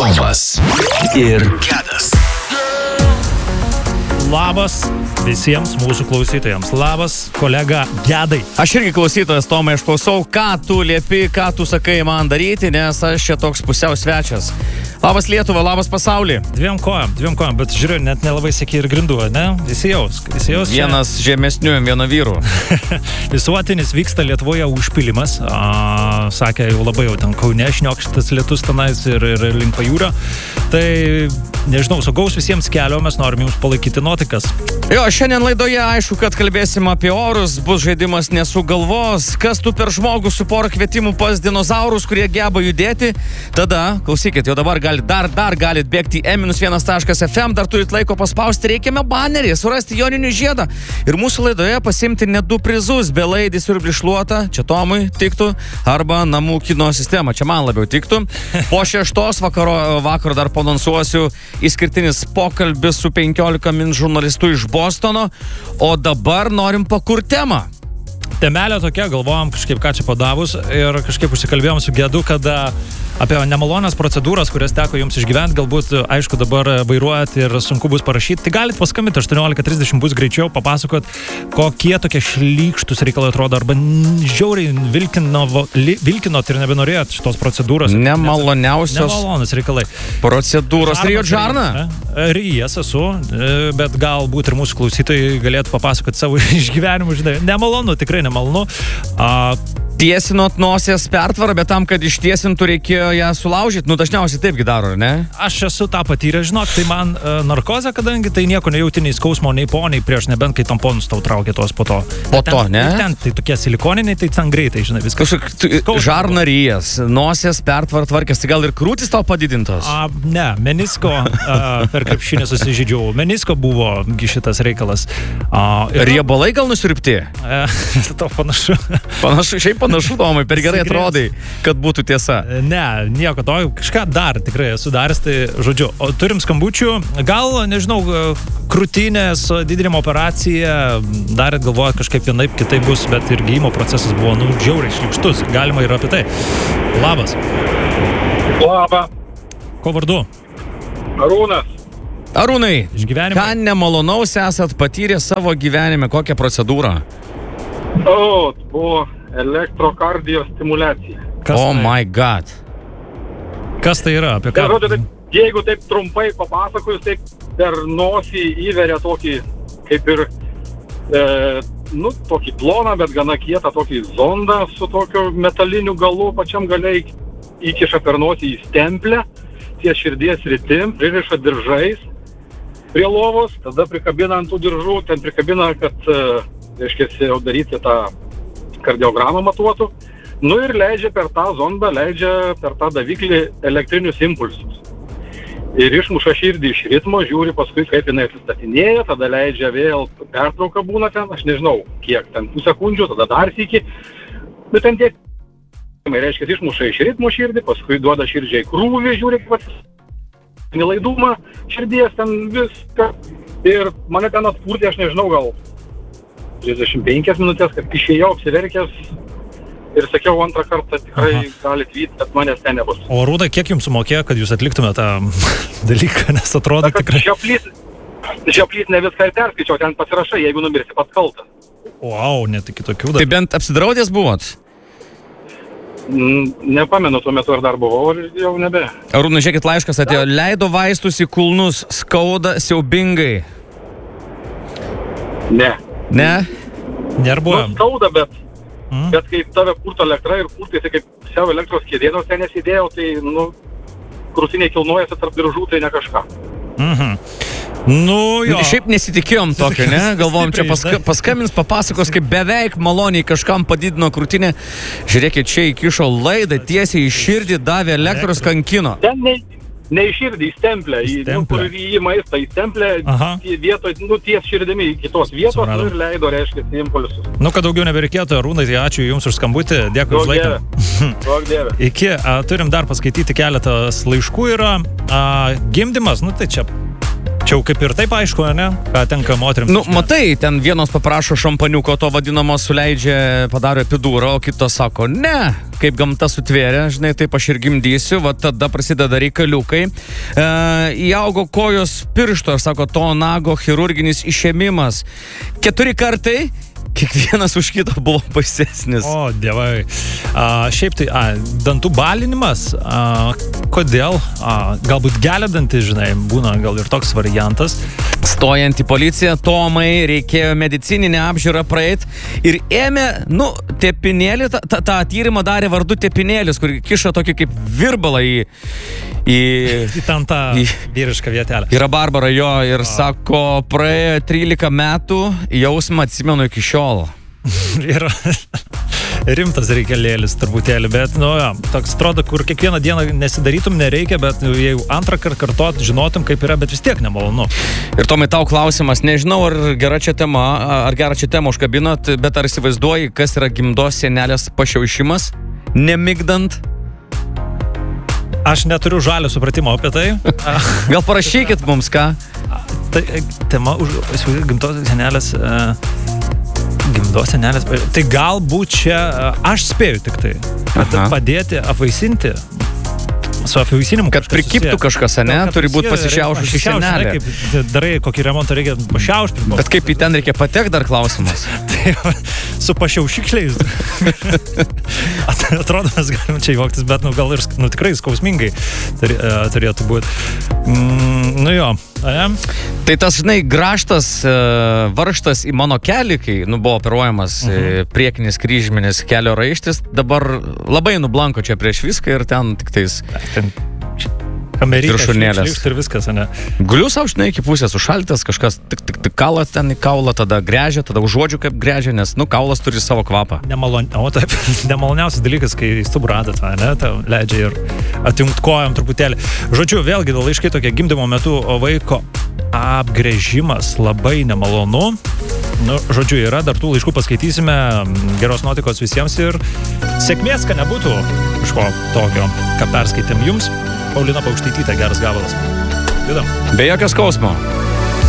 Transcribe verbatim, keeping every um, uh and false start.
Domas ir Gedas. Labas visiems mūsų klausytojams. Labas, kolega Gedai. Aš irgi klausytojas, Tomai, aš klausau, ką tu liepi, ką tu sakai man daryti, nes aš čia toks pusiau svečias. Labas Lietuva, labas pasaulį. Dviem kojam, dviem kojam, bet žiūriu, net nelabai sėki ir grindų, ne? Įsijaus, įsijaus čia. Vienas žemesnių, vieno vyrų. Visuotinis vyksta Lietuvoje užpilimas. A, sakė, jau labai jau ten Kaune šniokštas lietus tenais ir, ir link pajūrio. Tai, nežinau, saugaus visiems kelio, mes norim jums palaikyti nuotaikas. Jo, šiandien laidoje aišku, kad kalbėsim apie orus, bus žaidimas nesu galvos, kas tu per žmogų su porą kvietimų pas dinozaurus, kurie geba judėti. Tada, klausykit, jau dabar galit, dar, dar galit bėgti į e vienas taškas ef em, dar turit laiko paspausti reikiamą banerį, surasti joninių žiedą ir mūsų laidoje pasimti net du prizus, belaidį siurblišluotą, čia Tomui tiktų, arba namų kino sistema, čia man labiau tiktų. Po šeštos vakaro, vakaro dar panonsuosiu išskirtinis pokalbis su penkiolika min žurnalistu iš Bostono, o dabar norim pakurti temą. Temelė tokia, galvojom kažkaip ką čia padavus ir kažkaip užsikalbėjom su Gedu, kad apie nemalonias procedūras, kurias teko jums išgyventi, galbūt, aišku, dabar vairuojat ir sunku bus parašyti. Tai galite paskambinti aštuoniolika trisdešimt bus greičiau, papasakot, kokie tokie šlykštus reikalai atrodo, arba žiauriai vilkino, vilkinot ir nebenorėjot šitos procedūros. Nemaloniausios nemalonus reikalai. Procedūros. Rio Džarna? Rijas esu, bet galbūt ir mūsų klausytojai galėtų papasakot savo išgyvenimų, žinai. Nemalonu, tikrai nemalonu. A, Tiesinot nosies pertvarą, bet tam, kad ištiesintų, reikėjo ją sulaužyti. Nu, dažniausiai taipgi daro, ne? Aš esu tą patyrę, žinok, tai man uh, narkozė, kadangi tai nieko nejauti nei skausmo, nei po, nei prieš, nebent kai tamponus tau traukia tuos po to. Po ten, to, ne? Ten, tai tokie silikoniniai, tai ten greitai, žinai, viskas. Žarnarijas, nosies pertvarą tvarkės, tai gal ir krūtis tau padidintos? A, ne, menisko uh, per krepšinį susižydžiau. Menisko buvo šitas reikalas. Uh, ir... Riebalai gal nusirpti? Uh, to panašu. Panašu, šiaip panašu, Tomai, per gerai atrodai, kad būtų tiesa. Ne, nieko to, kažką dar tikrai esu daręs, tai žodžiu. O turim skambučių, gal, nežinau, krūtinės didinimo operacija, darėt galvojat kažkaip vienaip kitaip bus, bet ir gijimo procesas buvo, nu, žiauriai šlykštus, galima ir apie tai. Labas. Labą. Ko vardu? Arūnas. Arūnai, Išgyvenimai. ką nemalonaus esat patyrę savo gyvenime, kokią procedūrą? O, buvo elektrokardio stimulacija. Kas Oh tai? my god. Kas tai yra? Apie ką? Tai, žodžiu, taip, jeigu taip trumpai papasakojus, taip per nosį įveria tokį, kaip ir, e, nu, tokį ploną, bet gana kietą tokį zondą su tokiu metaliniu galu, pačiam galiai įkiša per nosį į stemplę, ties širdies rytim, pririša diržais prie lovos, tada prikabina ant tų diržų, ten prikabina, kad, e, reiškia, jau daryti tą kardiogramą matuotų, nu ir leidžia per tą zondą, leidžia per tą daviklį elektrinius impulsus. Ir išmuša širdį iš ritmo, žiūri paskui, kaip jinai atsistatinėja, tada leidžia vėl pertrauka būna ten, aš nežinau kiek, ten pusę sekundžių, tada dar sykį, bet ten tiek, reiškia, išmuša iš ritmo širdį, paskui duoda širdžiai krūvį, žiūri, kaip atsistatinė laidumą širdies, ten viską, ir mane ten atpurtė, aš nežinau, gal trisdešimt penkias minutės, kad išėjau apsiverkęs ir sakiau antrą kartą, tikrai Aha. galit vyt, kad manęs ten nebus. O Rūda, kiek jums sumokėjo, kad jūs atliktumėte tą dalyką, nes atrodo Na, tikrai... Žioplys, žioplys ne viską ir perskaičiau, ten pasirašai, jeigu numirsi pats kaltas. Wow, net iki tokių Tai dalykų. bent apsidraudęs buvot? Mm, Nepamenu, tuo metu ar dar buvau, ir jau nebe. Arūnai, žiūrėkit, laiškas atėjo, leido vaistus į kulnus, skauda siaubingai. Ne. Ne? Nerbuo. Nu, skauda, bet, Mm. bet kai tave purto elektra ir purtai, tai kaip savo elektros kėdėnos ten nesidėjau, tai, nu, krūtiniai kilnojasi tarp diržų, tai ne kažką. Mhm. Nu, jo. Šiaip nesitikėjom tokio, ne? Galvojom, čia paska, paskambins, papasakos, kaip beveik maloniai kažkam padidino krūtinę. Žiūrėkit, čia įkišo laidą, tiesiai į širdį davė elektros kankino. Ten ne, ne į širdį, į stemplę, į, nu, Stemplę. kur į maistą, į stemplę, Aha. į vietoj, nu, ties širdimi, į kitos vietos, Supratau. nu, ir leido, reiškia, impulsus. Nu, kad daugiau nebereikėtų, Arūnai, tai ačiū Jums už skambutį, dėkui Duok už laiką. dieve. Duok dieve. Iki, a, turim dar paskaityti keletas laiškų yra. A, gimdymas, nu tai čia, Čia jau kaip ir taip aišku, ne? Ką tenka moteriams. Nu, matai, ten vienos paprašo šampaniuko, to vadinamo suleidžia, padaro epidūrą, o kitos sako, ne, kaip gamta sutvėrė, žinai, taip aš ir gimdysiu, va tada prasideda reikaliukai. E, įaugo kojos piršto, ir sako, to nago chirurginis išėmimas. Keturi kartai. Kiekvienas už kitą buvo baisesnis. O, dievai. A, šiaip tai, a, dantų balinimas, a, kodėl? A, galbūt gelėdantis, žinai, būna gal ir toks variantas. Stojant į policiją, Tomai reikėjo medicininę apžiūrą praeit ir ėmė, nu, tepinėlį, tą, tą tyrimą darė vardu tepinėlis, kur kiša tokį kaip virbalą į... Į, į ten tą į, vyrišką vietelę. Yra Barbara jo ir sako, praėjo trylika metų, jausmą atsimenu iki šiol. Yra rimtas reikalėlis truputėlį, bet, nu, ja, toks atrodo, kur kiekvieną dieną nesidarytum, nereikia, bet nu, jeigu antrą kartą kartot, žinotum, kaip yra, bet vis tiek nemalonu. Ir Tomai, tau klausimas, nežinau, ar gera čia tema, ar gerą čia temą užkabinot, bet ar įsivaizduoji, kas yra gimdos sienelės pašiaušimas, nemigdant? Aš neturiu žalio supratimo apie tai. Gal parašykit mums, ką? Tai tema už gimtos senelės. Gimdos senelės. Tai galbūt čia, aš spėju tik tai, kad Aha. padėti apvaisinti. Su apvaisinimu kad prikiptų kažkas, ne? Turi būti pasišiaušusi senelė. Kaip darai kokį remontą, reikia pašiaušti. Bet kaip į ten reikia patekti, dar klausimas. Tai su pašiaušikliais. Atrodo, mes galim čia įvoktis, bet nu, gal ir nu, tikrai skausmingai turėtų būti. Mm, nu jo. Ne? Tai tas, žinai, graštas varžtas į mano kelį, kai nu, buvo operuojamas uh-huh. priekinis kryžminis kelio raištis, dabar labai nublanko čia prieš viską ir ten tik tais viršūnėlės. Ir viskas, ne? Guliu savo, žinai, iki pusės užšaltas, kažkas tik, tik, tik kalas ten į kaulą, tada gręžia, tada užuodžiu kaip gręžia, nes, nu, kaulas turi savo kvapą. Nemalon... O taip, nemaloniausias dalykas, kai stuburą adat, ne, tai leidžia ir atjungt kojam truputėlį. Žodžiu, vėlgi, laiškai tokie gimdymo metu vaiko apgręžimas labai nemalonu. Nu, žodžiu, yra, dar tų laiškų paskaitysime, geros nuotaikos visiems ir sėkmės, kad nebūtų kažko tokio, ką perskaitėm jums. Paulina Paukštaitytė, geras gabalas. Judam. Be jokio skausmo.